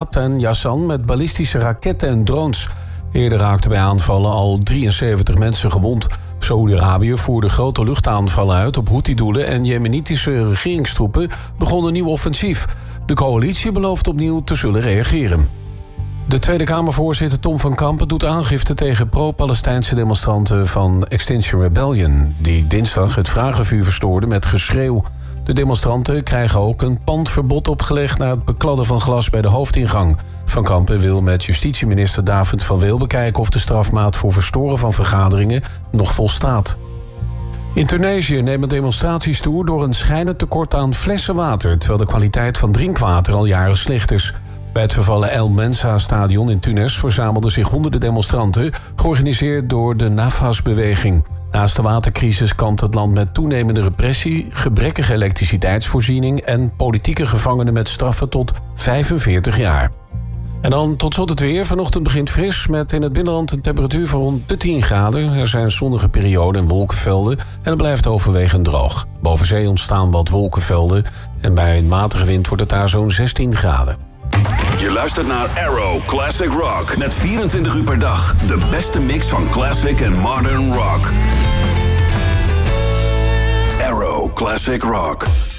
Riyadh en Jassan met ballistische raketten en drones. Eerder raakten bij aanvallen al 73 mensen gewond. Saoedi-Arabië voerde grote luchtaanvallen uit op Houthi-doelen en jemenitische regeringstroepen begonnen een nieuw offensief. De coalitie belooft opnieuw te zullen reageren. De Tweede Kamervoorzitter Tom van Kampen doet aangifte tegen pro-Palestijnse demonstranten van Extinction Rebellion, die dinsdag het vragenvuur verstoorden met geschreeuw. De demonstranten krijgen ook een pandverbod opgelegd na het bekladden van glas bij de hoofdingang. Van Kampen wil met justitieminister David van Weel bekijken of de strafmaat voor verstoren van vergaderingen nog volstaat. In Tunesië nemen demonstraties toe door een schijnend tekort aan flessen water, terwijl de kwaliteit van drinkwater al jaren slecht is. Bij het vervallen El Mensa-stadion in Tunis verzamelden zich honderden demonstranten, georganiseerd door de Nafas-beweging. Naast de watercrisis kampt het land met toenemende repressie, gebrekkige elektriciteitsvoorziening en politieke gevangenen met straffen tot 45 jaar. En dan tot slot het weer. Vanochtend begint fris met in het binnenland een temperatuur van rond de 10 graden. Er zijn zonnige perioden en wolkenvelden en het blijft overwegend droog. Boven zee ontstaan wat wolkenvelden en bij een matige wind wordt het daar zo'n 16 graden. Je luistert naar Arrow Classic Rock. Met 24 uur per dag de beste mix van classic en modern rock. Arrow Classic Rock.